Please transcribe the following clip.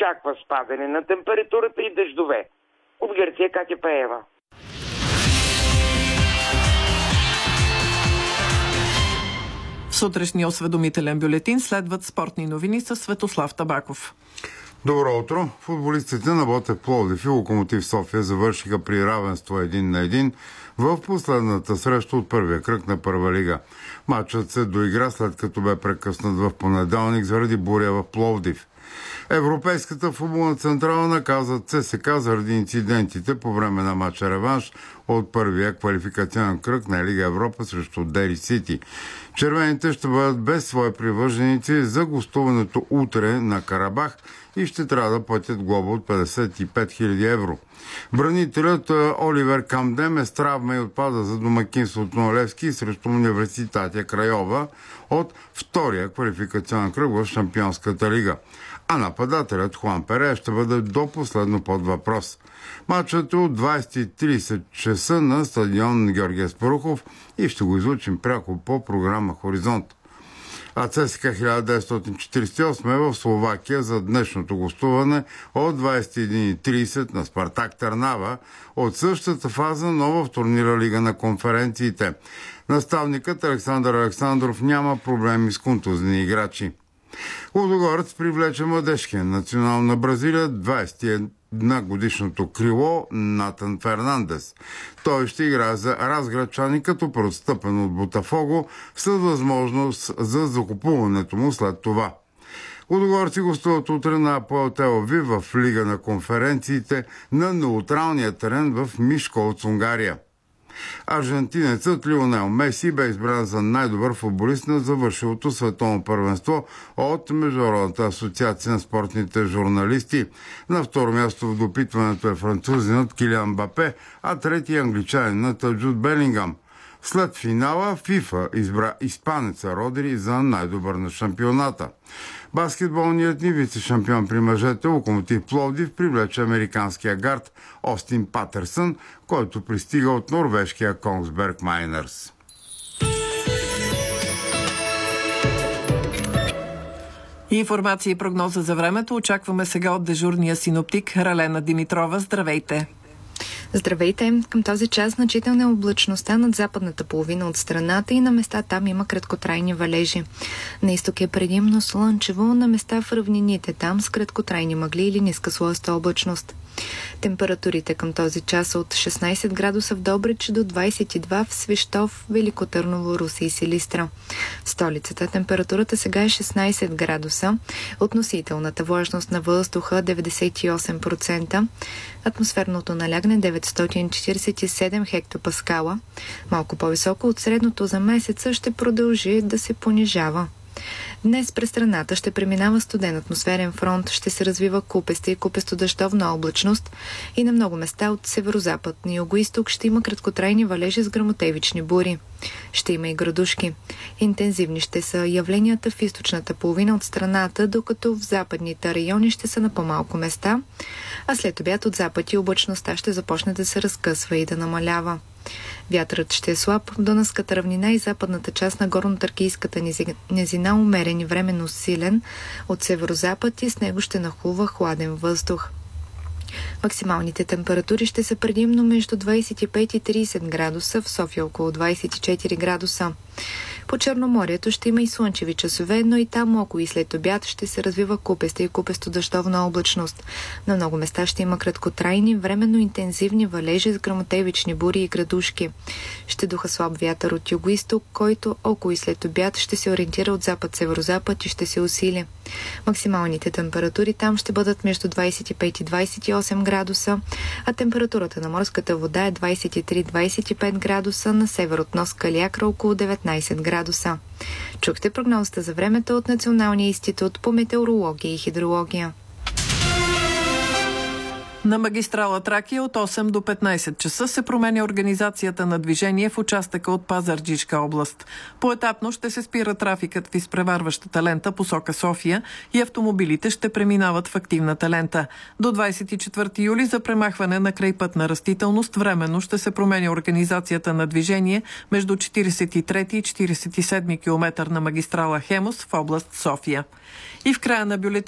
очаква спадане на температурата и дъждове. От Гърция Катя Пеева. В сутрешния осведомителен бюлетин следват спортни новини с Светослав Табаков. Добро утро! Футболистите на Ботев Пловдив и Локомотив София завършиха при равенство 1-1 в последната среща от първия кръг на Първа лига. Матчът се доигра след като бе прекъснат в понеделник заради буря в Пловдив. Европейската футболна централа наказа ЦСК заради инцидентите по време на матча реванш от първия квалификационен кръг на Лига Европа срещу Дери Сити. Червените ще бъдат без свои привърженици за гостуването утре на Карабах и ще трябва да платят глоба от 55 000 евро. Бранителят Оливер Камдем е с травма и отпада за домакинството на Левски срещу Университатия Крайова от втория квалификационен кръг в Шампионската лига. А нападателят Хуан Пере ще бъде до последно под въпрос. Матчът е от 20:30 часа на стадион Георги Аспарухов и ще го излучим пряко по програма Хоризонт. А ЦСКА 1948 е в Словакия за днешното гостуване от 21:30 на Спартак Търнава от същата фаза, но в турнира Лига на конференциите. Наставникът Александър Александров няма проблеми с контузни играчи. Лудогорец привлече младежкия национал на Бразилия 21-годишното крило Натан Фернандес. Той ще играе за разградчани като преотстъпен от Ботафого с възможност за закупуването му след това. Лудогорци гостуват утре на Апоел Тел Авив в Лига на конференциите на неутралния терен в Мишколц, Унгария. Аржентинецът Лионел Меси бе избран за най-добър футболист на завършилото световно първенство от Международната асоциация на спортните журналисти. На второ място в допитването е французинът Килиан Мбапе, а трети англичанинът Джуд Белингам. След финала ФИФА избра испанеца Родри за най-добър на шампионата. Баскетболният ни вице-шампион при мъжете Локомотив Пловдив привлече американския гард Остин Патърсън, който пристига от норвежкия Kongsberg Miners. Информация и прогноза за времето очакваме сега от дежурния синоптик Ралена Димитрова. Здравейте! Здравейте! Към този час значителна е облачността над западната половина от страната и на места там има краткотрайни валежи. На изток е предимно слънчево, на места в равнините там с краткотрайни мъгли или нискослоеста облачност. Температурите към този час са от 16 градуса в Добрич до 22 в Свищов, Велико Търново, Русе и Силистра. В столицата температурата сега е 16 градуса, относителната влажност на въздуха 98%, атмосферното налягане 947 хектопаскала, малко по-високо от средното за месеца, ще продължи да се понижава. Днес през страната ще преминава студен атмосферен фронт, ще се развива купеста и купесто-дъждовна облачност и на много места от северозапад и югоизток ще има краткотрайни валежи с гръмотевични бури. Ще има и градушки. Интензивни ще са явленията в източната половина от страната, докато в западните райони ще са на по-малко места, а след обяд от запад и облачността ще започне да се разкъсва и да намалява. Вятърът ще е слаб, Дунавската равнина и западната част на горно-тракийската низина умерен и временно силен от северозапад и с него ще нахлува хладен въздух. Максималните температури ще са предимно между 25 и 30 градуса, в София около 24 градуса. По Черноморието ще има и слънчеви часове, но и там около и след обяд ще се развива купеста и купесто-дъждовна облачност. На много места ще има краткотрайни, временно интензивни валежи с гръмотевични бури и градушки. Ще духа слаб вятър от юго-изток, който около и след обяд ще се ориентира от запад-северозапад и ще се усили. Максималните температури там ще бъдат между 25 и 28 градуса, а температурата на морската вода е 23-25 градуса, на север от нос Калиакра около 19 градуса. Чухте прогнозата за времето от Националния институт по метеорология и хидрология. На магистрала Тракия от 8 до 15 часа се променя организацията на движение в участъка от Пазарджишка област. Поетапно ще се спира трафикът в изпреварващата лента посока София и автомобилите ще преминават в активната лента. До 24 юли за премахване на крайпътна растителност временно ще се променя организацията на движение между 43 и 47 км на магистрала Хемус в област София. И в края на бюлетина